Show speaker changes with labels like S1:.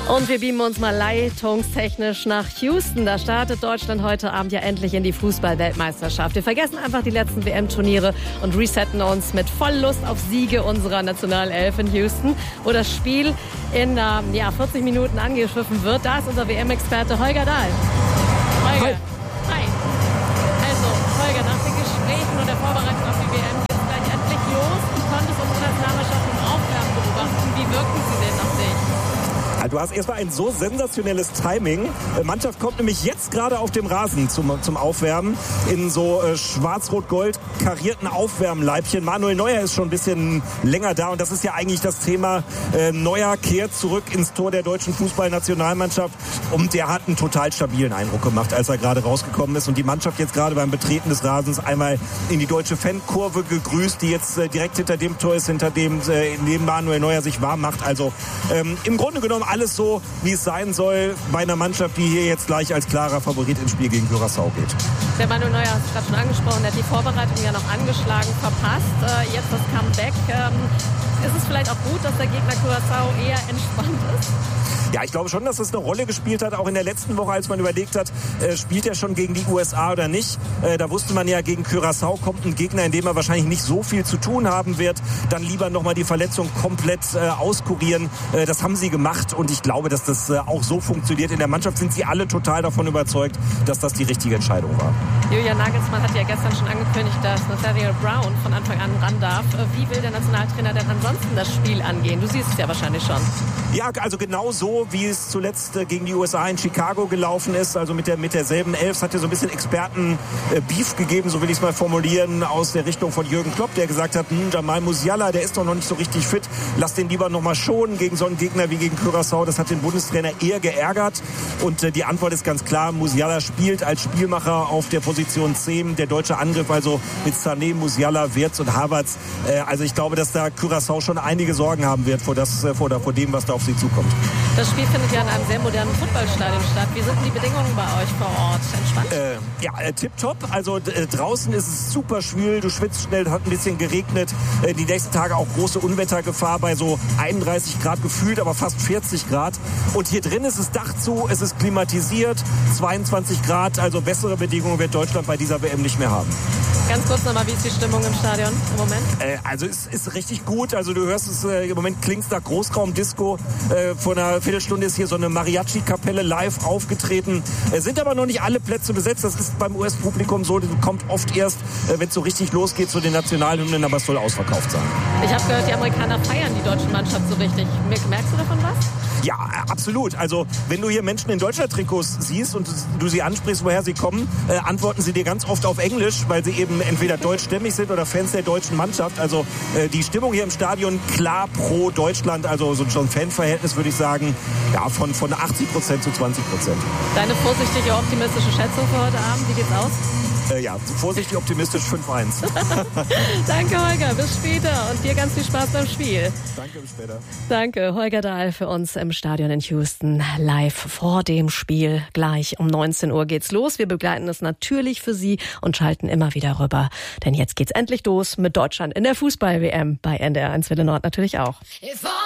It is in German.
S1: Und wir beamen uns mal leitungstechnisch nach Houston. Da startet Deutschland heute Abend ja endlich in die Fußball-Weltmeisterschaft. Wir vergessen einfach die letzten WM-Turniere und resetten uns mit voll Lust auf Siege unserer Nationalelf in Houston, wo das Spiel in 40 Minuten angepfiffen wird. Da ist unser WM-Experte Holger Dahl. Holger. Hi. Also, Holger, nach den Gesprächen und der Vorbereitung auf die WM geht es gleich endlich los. Du konntest unsere Nationalmannschaft im Aufwärmen beobachten. Wie wirken sie denn auf dich?
S2: Du hast erstmal ein so sensationelles Timing. Die Mannschaft kommt nämlich jetzt gerade auf dem Rasen zum Aufwärmen in so schwarz-rot-gold karierten Aufwärmleibchen. Manuel Neuer ist schon ein bisschen länger da und das ist ja eigentlich das Thema. Neuer kehrt zurück ins Tor der deutschen Fußballnationalmannschaft und der hat einen total stabilen Eindruck gemacht, als er gerade rausgekommen ist und die Mannschaft jetzt gerade beim Betreten des Rasens einmal in die deutsche Fankurve gegrüßt, die jetzt direkt hinter dem Tor ist, hinter dem neben Manuel Neuer sich warm macht. Also im Grunde genommen alles so, wie es sein soll bei einer Mannschaft, die hier jetzt gleich als klarer Favorit ins Spiel gegen Curaçao geht.
S1: Der Manuel Neuer hat es gerade schon angesprochen, der hat die Vorbereitung ja noch angeschlagen verpasst. Jetzt das Comeback. Ist es vielleicht auch gut, dass der Gegner Curaçao eher entspannt ist?
S2: Ja, ich glaube schon, dass das eine Rolle gespielt hat, auch in der letzten Woche, als man überlegt hat, spielt er schon gegen die USA oder nicht. Da wusste man ja, gegen Curaçao kommt ein Gegner, in dem er wahrscheinlich nicht so viel zu tun haben wird. Dann lieber nochmal die Verletzung komplett auskurieren. Das haben sie gemacht und ich glaube, dass das auch so funktioniert. In der Mannschaft sind sie alle total davon überzeugt, dass das die richtige Entscheidung war.
S1: Julian Nagelsmann hat ja gestern schon angekündigt, dass Nathaniel Brown von Anfang an ran darf. Wie will der Nationaltrainer denn ansonsten das Spiel angehen? Du siehst es ja wahrscheinlich schon.
S2: Ja, also genau so, wie es zuletzt gegen die USA in Chicago gelaufen ist, also mit derselben Elf. Es hat ja so ein bisschen Experten-Beef gegeben, so will ich es mal formulieren, aus der Richtung von Jürgen Klopp, der gesagt hat, Jamal Musiala, der ist doch noch nicht so richtig fit, lass den lieber noch mal schonen gegen so einen Gegner wie gegen Curaçao. Das hat den Bundestrainer eher geärgert und die Antwort ist ganz klar, Musiala spielt als Spielmacher auf der Position 10, der deutsche Angriff, also mit Sané, Musiala, Wirtz und Havertz. Also ich glaube, dass da Curaçao schon einige Sorgen haben wird vor dem, was da auf sie zukommt.
S1: Das Spiel findet ja in einem sehr modernen Fußballstadion statt. Wie sind die Bedingungen bei euch vor Ort? Entspannt?
S2: Tipptopp. Also draußen ist es super schwül, du schwitzt schnell, hat ein bisschen geregnet. Die nächsten Tage auch große Unwettergefahr bei so 31 Grad gefühlt, aber fast 40 Grad. Und hier drin ist es Dach zu, es ist klimatisiert, 22 Grad, also bessere Bedingungen wird Deutschland bei dieser WM nicht mehr haben.
S1: Ganz kurz nochmal, wie ist die Stimmung im Stadion im Moment?
S2: Also es ist richtig gut. Also du hörst es, im Moment klingt es nach Großraumdisco. Vor einer Viertelstunde ist hier so eine Mariachi-Kapelle live aufgetreten. Sind aber noch nicht alle Plätze besetzt. Das ist beim US-Publikum so. Das kommt oft erst, wenn es so richtig losgeht zu den Nationalhymnen, aber es soll ausverkauft sein.
S1: Ich habe gehört, die Amerikaner feiern die deutsche Mannschaft so richtig. Merkst du davon was?
S2: Ja, absolut. Also wenn du hier Menschen in Deutschland-Trikots siehst und du sie ansprichst, woher sie kommen, antworten sie dir ganz oft auf Englisch, weil sie eben entweder deutschstämmig sind oder Fans der deutschen Mannschaft. Also die Stimmung hier im Stadion klar pro Deutschland, also so ein Fanverhältnis würde ich sagen, ja, von 80% zu 20%.
S1: Deine vorsichtige optimistische Schätzung für heute Abend, wie geht's aus?
S2: Ja, vorsichtig optimistisch 5-1.
S1: Danke, Holger. Bis später und dir ganz viel Spaß beim Spiel.
S2: Danke, bis später.
S1: Danke, Holger Dahl für uns im Stadion in Houston. Live vor dem Spiel. Gleich um 19 Uhr geht's los. Wir begleiten es natürlich für Sie und schalten immer wieder rüber. Denn jetzt geht's endlich los mit Deutschland in der Fußball-WM bei NDR 1 Welle Nord natürlich auch.